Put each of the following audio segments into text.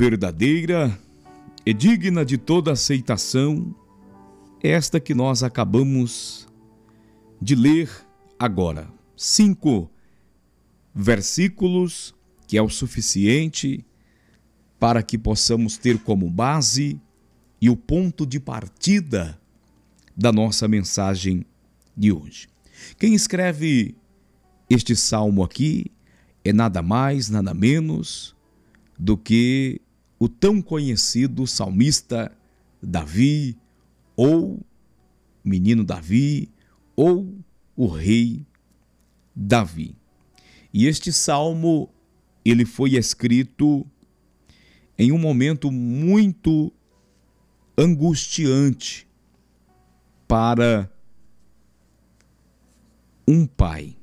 verdadeira e digna de toda aceitação, esta que nós acabamos de ler agora. 5 versículos, que é o suficiente para que possamos ter como base e o ponto de partida da nossa mensagem de hoje. Quem escreve este salmo aqui é nada mais, nada menos do que o tão conhecido salmista Davi, ou menino Davi, ou o rei Davi. E este salmo, ele foi escrito em um momento muito angustiante para um pai.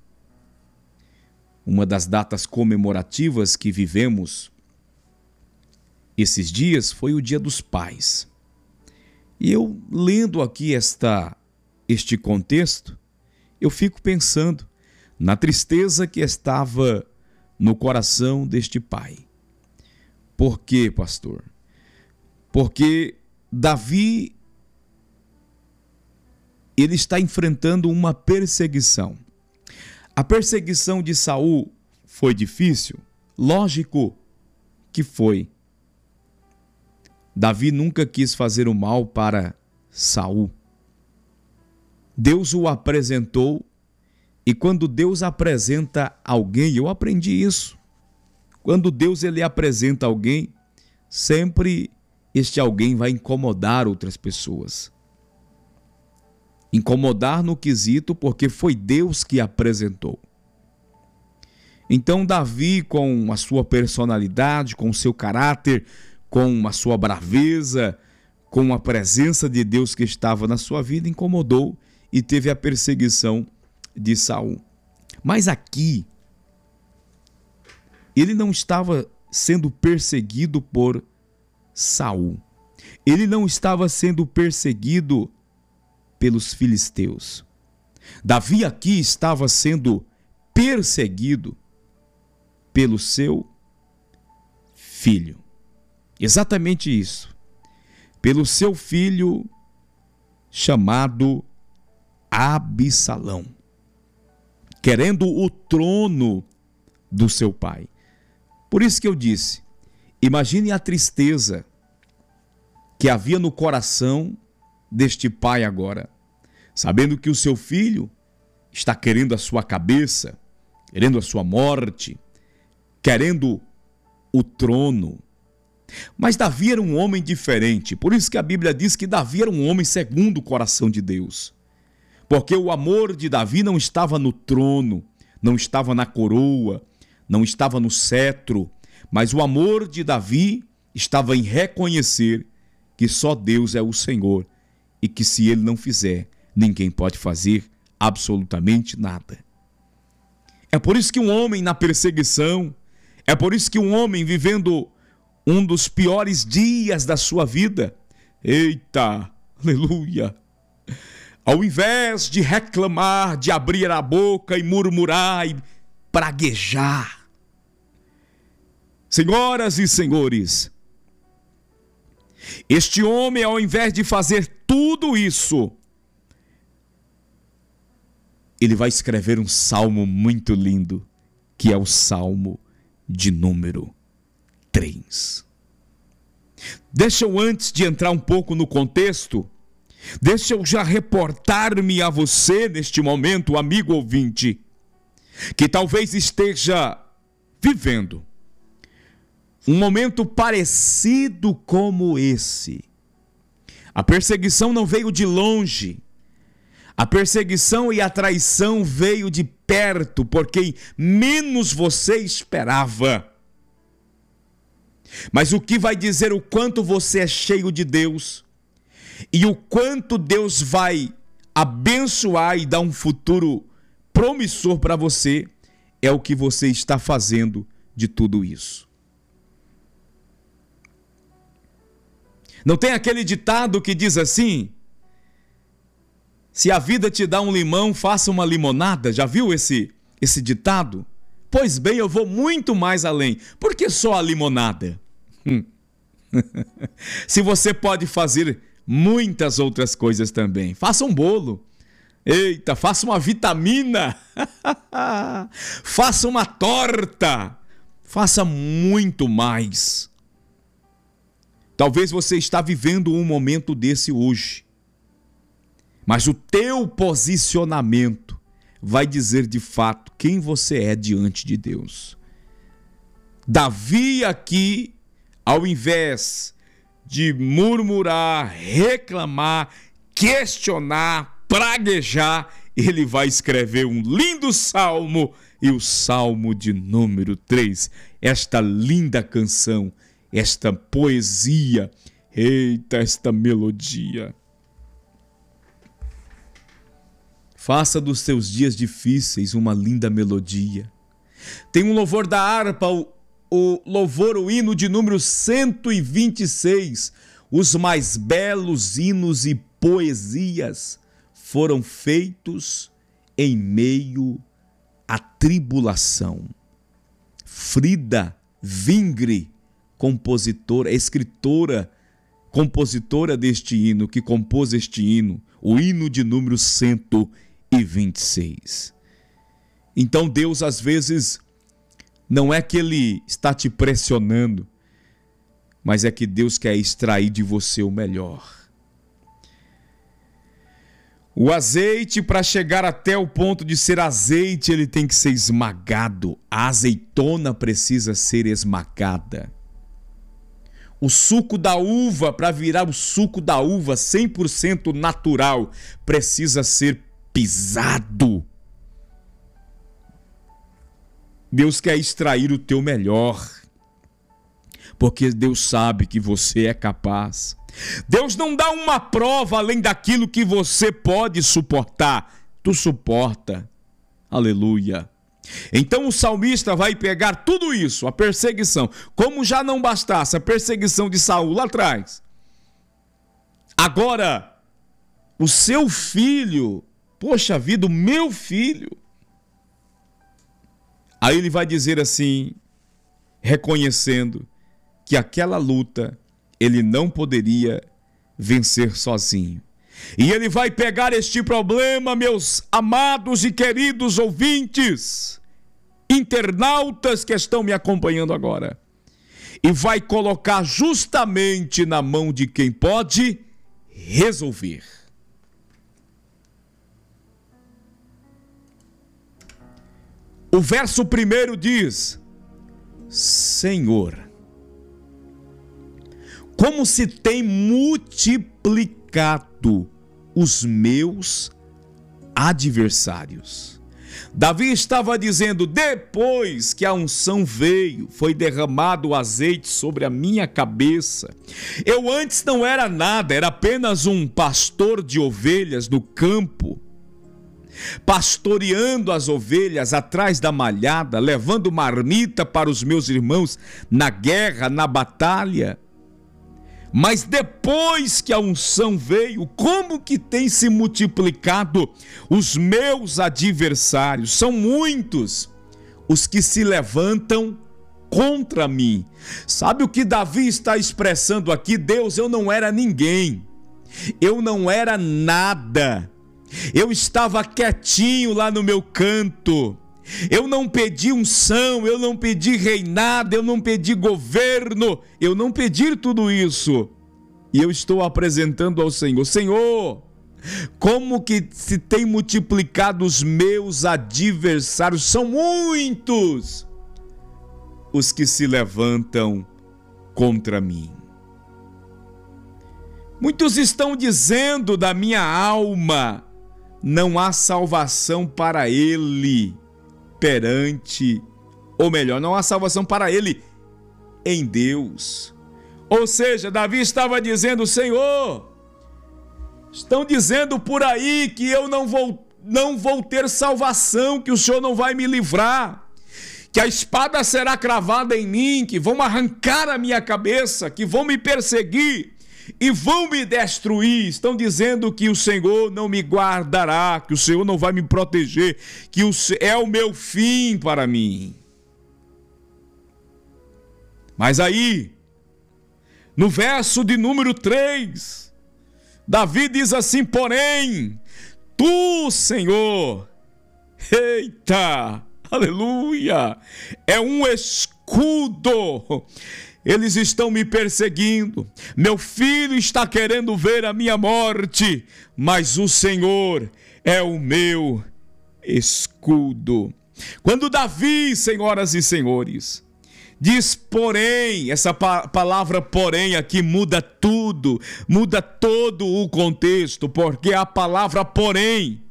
Uma das datas comemorativas que vivemos esses dias foi o Dia dos Pais. E eu, lendo aqui este contexto, eu fico pensando na tristeza que estava no coração deste pai. Por quê, pastor? Porque Davi, ele está enfrentando uma perseguição. A perseguição de Saul foi difícil? Lógico que foi. Davi nunca quis fazer o mal para Saul. Deus o apresentou, e quando Deus apresenta alguém, eu aprendi isso. Quando Deus ele apresenta alguém, sempre este alguém vai incomodar outras pessoas. Incomodar no quesito porque foi Deus que apresentou. Então Davi, com a sua personalidade, com o seu caráter, com a sua braveza, com a presença de Deus que estava na sua vida, incomodou e teve a perseguição de Saul. Mas aqui, ele não estava sendo perseguido por Saul. Ele não estava sendo perseguido pelos filisteus. Davi aqui estava sendo perseguido pelo seu filho. Exatamente isso. Pelo seu filho chamado Absalão, querendo o trono do seu pai. Por isso que eu disse, imagine a tristeza que havia no coração deste pai agora, sabendo que o seu filho está querendo a sua cabeça, querendo a sua morte, querendo o trono. Mas Davi era um homem diferente, por isso que a Bíblia diz que Davi era um homem segundo o coração de Deus. Porque o amor de Davi não estava no trono, não estava na coroa, não estava no cetro, mas o amor de Davi estava em reconhecer que só Deus é o Senhor e que se ele não fizer, ninguém pode fazer absolutamente nada. É por isso que um homem na perseguição, é por isso que um homem vivendo um dos piores dias da sua vida, eita, aleluia, ao invés de reclamar, de abrir a boca e murmurar e praguejar, senhoras e senhores, este homem, ao invés de fazer tudo isso, ele vai escrever um salmo muito lindo, que é o Salmo de número 3. Deixa eu, antes de entrar um pouco no contexto, deixa eu já reportar-me a você neste momento, amigo ouvinte, que talvez esteja vivendo um momento parecido como esse. A perseguição não veio de longe. A perseguição e a traição veio de perto, porque menos você esperava. Mas o que vai dizer o quanto você é cheio de Deus e o quanto Deus vai abençoar e dar um futuro promissor para você é o que você está fazendo de tudo isso. Não tem aquele ditado que diz assim: se a vida te dá um limão, faça uma limonada. Já viu esse ditado? Pois bem, eu vou muito mais além. Por que só a limonada? Se você pode fazer muitas outras coisas também. Faça um bolo. Eita, faça uma vitamina. Faça uma torta. Faça muito mais. Talvez você está vivendo um momento desse hoje. Mas o teu posicionamento vai dizer de fato quem você é diante de Deus. Davi aqui, ao invés de murmurar, reclamar, questionar, praguejar, ele vai escrever um lindo salmo, e o salmo de número 3, esta linda canção, esta poesia, eita, esta melodia. Faça dos seus dias difíceis uma linda melodia. Tem um louvor da harpa, o louvor, o hino de número 126. Os mais belos hinos e poesias foram feitos em meio à tribulação. Frida Vingre, compositora, escritora, compositora deste hino, que compôs este hino, o hino de número 126. Então Deus, às vezes, não é que Ele está te pressionando, mas é que Deus quer extrair de você o melhor. O azeite, para chegar até o ponto de ser azeite, ele tem que ser esmagado. A azeitona precisa ser esmagada. O suco da uva, para virar o suco da uva 100% natural, precisa ser pisado. Deus quer extrair o teu melhor, porque Deus sabe que você é capaz. Deus não dá uma prova além daquilo que você pode suportar. Tu suporta. Aleluia. Então o salmista vai pegar tudo isso, a perseguição, como já não bastasse a perseguição de Saul lá atrás. Agora, o seu filho, poxa vida, o meu filho. Aí ele vai dizer assim, reconhecendo que aquela luta ele não poderia vencer sozinho. E ele vai pegar este problema, meus amados e queridos ouvintes, internautas que estão me acompanhando agora, e vai colocar justamente na mão de quem pode resolver. O verso 1 diz: Senhor, como se tem multiplicado os meus adversários. Davi estava dizendo, depois que a unção veio, foi derramado o azeite sobre a minha cabeça. Eu antes não era nada, era apenas um pastor de ovelhas no campo, pastoreando as ovelhas atrás da malhada, levando marmita para os meus irmãos na guerra, na batalha. Mas depois que a unção veio, como que tem se multiplicado os meus adversários? São muitos os que se levantam contra mim. Sabe o que Davi está expressando aqui? Deus, eu não era ninguém, eu não era nada, eu estava quietinho lá no meu canto. Eu não pedi unção, eu não pedi reinado, eu não pedi governo, eu não pedi tudo isso. E eu estou apresentando ao Senhor. Senhor, como que se tem multiplicado os meus adversários? São muitos os que se levantam contra mim. Muitos estão dizendo da minha alma, não há salvação para ele perante, ou melhor, não há salvação para ele em Deus. Ou seja, Davi estava dizendo, Senhor, estão dizendo por aí que eu não vou ter salvação, que o Senhor não vai me livrar, que a espada será cravada em mim, que vão arrancar a minha cabeça, que vão me perseguir e vão me destruir. Estão dizendo que o Senhor não me guardará, que o Senhor não vai me proteger, que é o meu fim para mim. Mas aí, No verso de número 3, Davi diz assim: porém, tu, Senhor, eita, aleluia, é um escudo. Eles estão me perseguindo, meu filho está querendo ver a minha morte, mas o Senhor é o meu escudo. Quando Davi, senhoras e senhores, diz porém, essa palavra porém aqui muda tudo, muda todo o contexto, porque a palavra porém,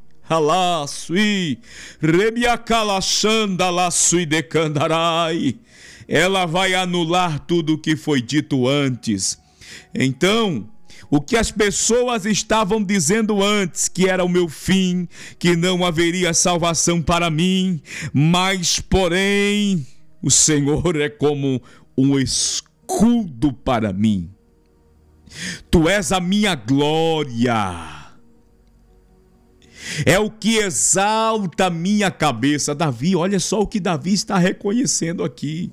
ela vai anular tudo o que foi dito antes. Então, o que as pessoas estavam dizendo antes, que era o meu fim, que não haveria salvação para mim, mas porém, o Senhor é como um escudo para mim. Tu és a minha glória. É o que exalta a minha cabeça. Davi, olha só o que Davi está reconhecendo aqui.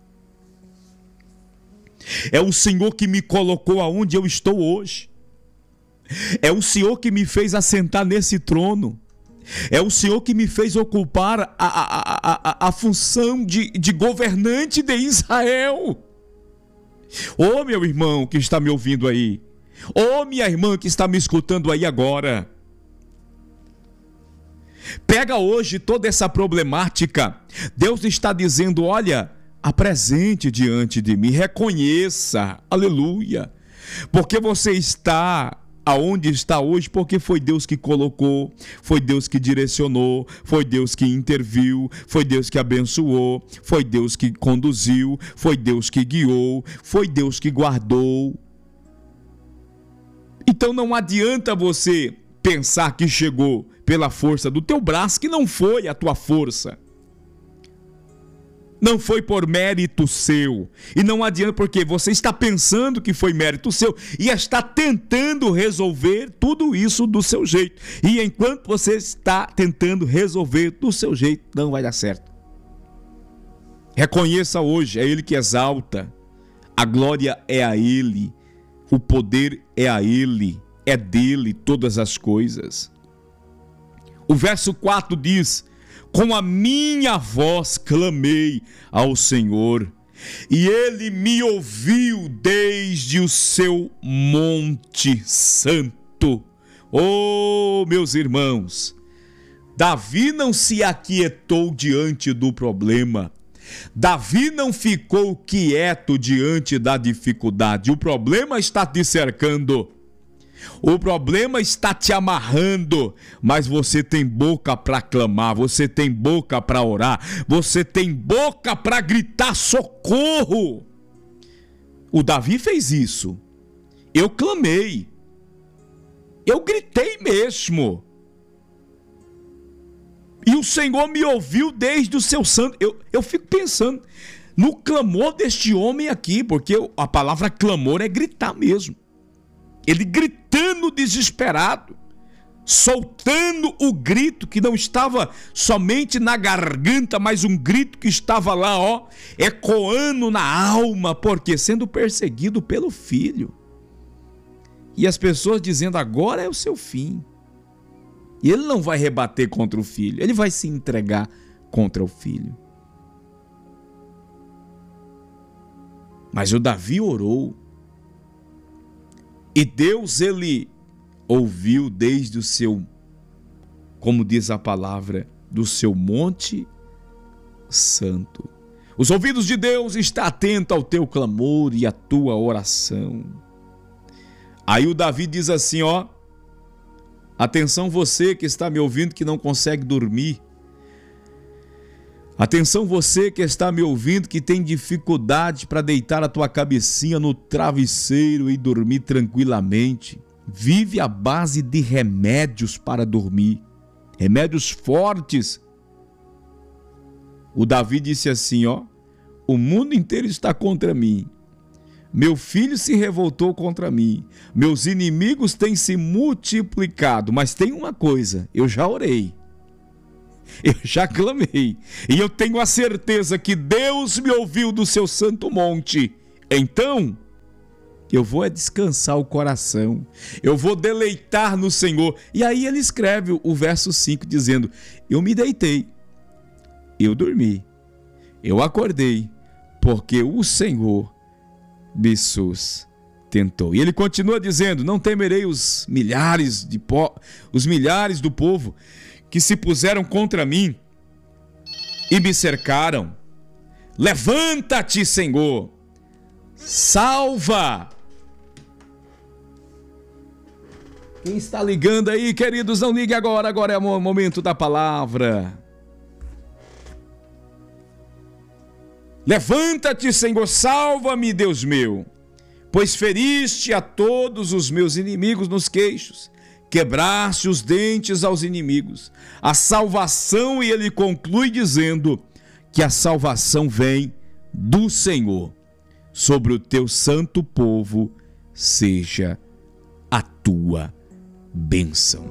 É o Senhor que me colocou aonde eu estou hoje. É o Senhor que me fez assentar nesse trono. É o Senhor que me fez ocupar a função de governante de Israel. Ô meu irmão que está me ouvindo aí. Ô minha irmã que está me escutando aí agora. Pega hoje toda essa problemática. Deus está dizendo, olha, apresente diante de mim, reconheça, aleluia, porque você está aonde está hoje, porque foi Deus que colocou, foi Deus que direcionou, foi Deus que interviu, foi Deus que abençoou, foi Deus que conduziu, foi Deus que guiou, foi Deus que guardou. Então não adianta você pensar que chegou pela força do teu braço, que não foi a tua força. Não foi por mérito seu. E não adianta porque você está pensando que foi mérito seu e está tentando resolver tudo isso do seu jeito. E enquanto você está tentando resolver do seu jeito, não vai dar certo. Reconheça hoje, é Ele que exalta. A glória é a Ele. O poder é a Ele. É dele todas as coisas. O verso 4 diz: com a minha voz clamei ao Senhor, e Ele me ouviu desde o seu monte santo. Oh, meus irmãos, Davi não se aquietou diante do problema. Davi não ficou quieto diante da dificuldade. O problema está te cercando. O problema está te amarrando, mas você tem boca para clamar, você tem boca para orar, você tem boca para gritar socorro. O Davi fez isso. Eu clamei, eu gritei mesmo, e o Senhor me ouviu desde o seu santo. Eu fico pensando no clamor deste homem aqui, porque a palavra clamor é gritar mesmo. Ele gritando desesperado, soltando o grito que não estava somente na garganta, mas um grito que estava lá, ó, ecoando na alma, porque sendo perseguido pelo filho. E as pessoas dizendo, agora é o seu fim. E ele não vai rebater contra o filho, ele vai se entregar contra o filho. Mas o Davi orou. E Deus, ele ouviu desde o seu, como diz a palavra, do seu monte santo. Os ouvidos de Deus estão atentos ao teu clamor e à tua oração. Aí o Davi diz assim, ó, atenção você que está me ouvindo que não consegue dormir. Atenção você que está me ouvindo que tem dificuldade para deitar a tua cabecinha no travesseiro e dormir tranquilamente. Vive à base de remédios para dormir. Remédios fortes. O Davi disse assim, ó, o mundo inteiro está contra mim. Meu filho se revoltou contra mim. Meus inimigos têm se multiplicado. Mas tem uma coisa, eu já orei. Eu já clamei, e eu tenho a certeza que Deus me ouviu do seu santo monte. Então, eu vou descansar o coração, eu vou deleitar no Senhor. E aí ele escreve o verso 5 dizendo: eu me deitei, eu dormi, eu acordei, porque o Senhor me sustentou. E ele continua dizendo: não temerei os milhares do povo que se puseram contra mim e me cercaram. Levanta-te, Senhor, salva. Quem está ligando aí, queridos, não ligue agora, agora é o momento da palavra. Levanta-te, Senhor, salva-me, Deus meu, pois feriste a todos os meus inimigos nos queixos, quebraste os dentes aos inimigos. A salvação, e ele conclui dizendo que a salvação vem do Senhor. Sobre o teu santo povo seja a tua bênção.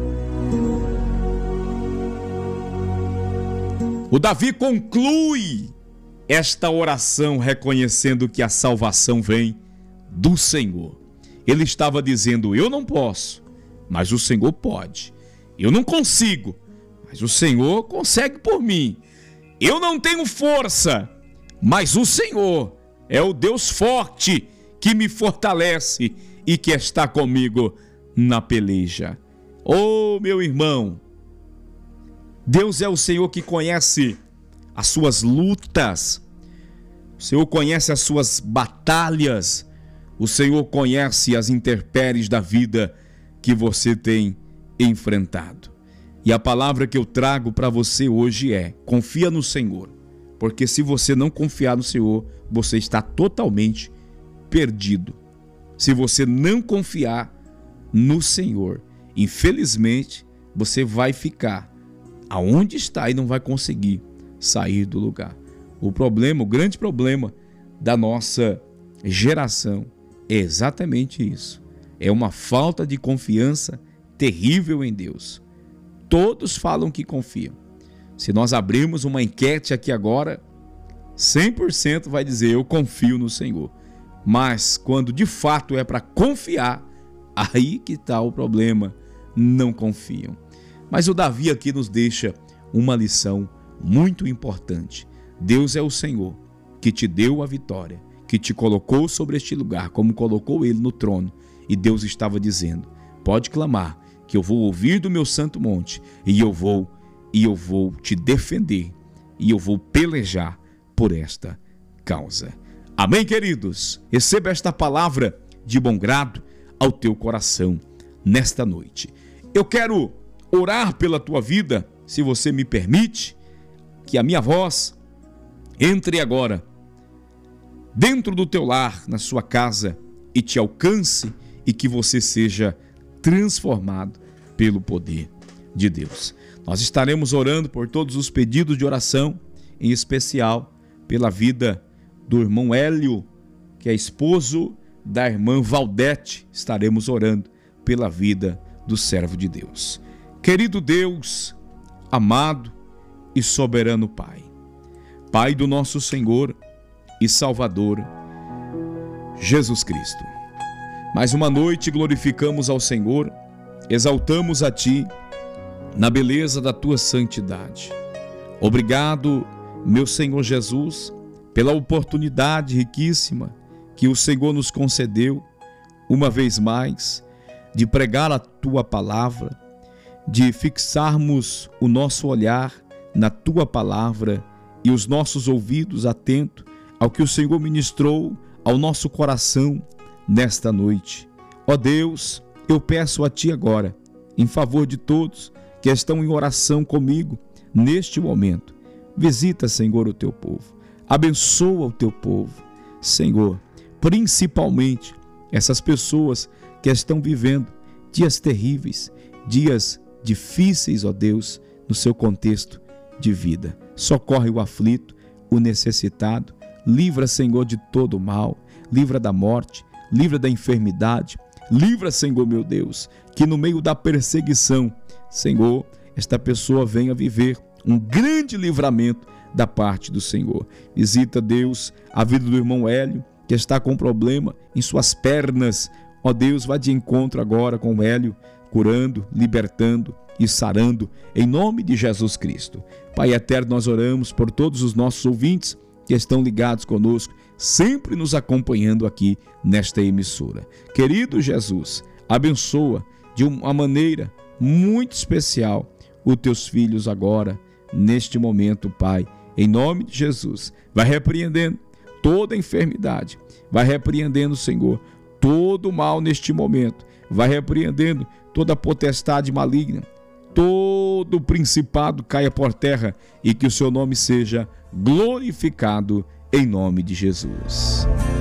O Davi conclui esta oração reconhecendo que a salvação vem do Senhor. Ele estava dizendo: eu não posso, mas o Senhor pode. Eu não consigo, mas o Senhor consegue por mim. Eu não tenho força, mas o Senhor é o Deus forte que me fortalece e que está comigo na peleja. Oh, meu irmão, Deus é o Senhor que conhece as suas lutas, o Senhor conhece as suas batalhas, o Senhor conhece as intempéries da vida que você tem enfrentado. E a palavra que eu trago para você hoje é: confia no Senhor, porque se você não confiar no Senhor, você está totalmente perdido. Se você não confiar no Senhor, infelizmente, você vai ficar aonde está e não vai conseguir sair do lugar. O grande problema da nossa geração é exatamente isso. É uma falta de confiança terrível em Deus. Todos falam que confiam. Se nós abrirmos uma enquete aqui agora, 100% vai dizer: eu confio no Senhor. Mas quando de fato é para confiar, aí que está o problema, não confiam. Mas o Davi aqui nos deixa uma lição muito importante. Deus é o Senhor que te deu a vitória, que te colocou sobre este lugar, como colocou ele no trono. E Deus estava dizendo: pode clamar, que eu vou ouvir do meu santo monte, e eu vou te defender, e eu vou pelejar por esta causa. Amém, queridos? Receba esta palavra de bom grado ao teu coração nesta noite. Eu quero orar pela tua vida, se você me permite, que a minha voz entre agora dentro do teu lar, na sua casa, e te alcance, e que você seja transformado pelo poder de Deus. Nós estaremos orando por todos os pedidos de oração, em especial pela vida do irmão Hélio, que é esposo da irmã Valdete. Estaremos orando pela vida do servo de Deus. Querido Deus, amado e soberano Pai, Pai do nosso Senhor e Salvador Jesus Cristo, mais uma noite glorificamos ao Senhor, exaltamos a Ti na beleza da Tua santidade. Obrigado, meu Senhor Jesus, pela oportunidade riquíssima que o Senhor nos concedeu, uma vez mais, de pregar a Tua palavra, de fixarmos o nosso olhar na Tua palavra e os nossos ouvidos atentos ao que o Senhor ministrou ao nosso coração nesta noite. Ó Deus, eu peço a Ti agora, em favor de todos que estão em oração comigo neste momento, visita, Senhor, o Teu povo, abençoa o Teu povo, Senhor, principalmente essas pessoas que estão vivendo dias terríveis, dias difíceis, ó Deus, no seu contexto de vida. Socorre o aflito, o necessitado, livra, Senhor, de todo o mal, livra da morte, livra da enfermidade, livra, Senhor, meu Deus, que no meio da perseguição, Senhor, esta pessoa venha viver um grande livramento da parte do Senhor. Visita, Deus, a vida do irmão Hélio, que está com problema em suas pernas, ó Deus, vá de encontro agora com o Hélio, curando, libertando e sarando, em nome de Jesus Cristo. Pai eterno, nós oramos por todos os nossos ouvintes que estão ligados conosco, sempre nos acompanhando aqui nesta emissora. Querido Jesus, abençoa de uma maneira muito especial os teus filhos agora, neste momento, Pai, em nome de Jesus. Vai repreendendo toda enfermidade, vai repreendendo, Senhor, todo mal neste momento, vai repreendendo toda potestade maligna, todo principado caia por terra e que o seu nome seja glorificado em nome de Jesus.